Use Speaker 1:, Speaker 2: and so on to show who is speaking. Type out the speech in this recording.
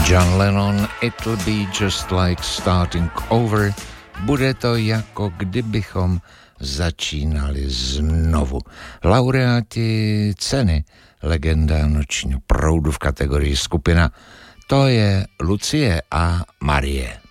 Speaker 1: John Lennon, It'll be just like starting over. Bude to jako kdybychom začínali znovu. Laureáti ceny Legenda nočního proudu v kategorii skupina, to je Lucie a Marie.